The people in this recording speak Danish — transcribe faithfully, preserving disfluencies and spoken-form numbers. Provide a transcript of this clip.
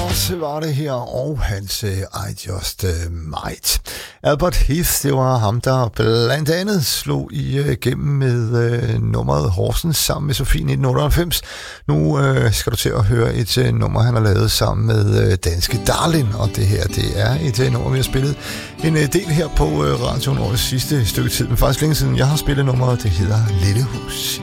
Ross var det her, og hans uh, I Just uh, Might. Albert Heath, det var ham, der blandt andet slog igennem med uh, nummeret Horsens sammen med Sofie nitten otteoghalvfems. Nu uh, skal du til at høre et uh, nummer, han har lavet sammen med uh, Danske Darlin, og det her, det er et uh, nummer, vi har spillet en uh, del her på uh, radioen over det sidste stykke tid, men faktisk længe siden jeg har spillet nummeret, det hedder Lille Hus.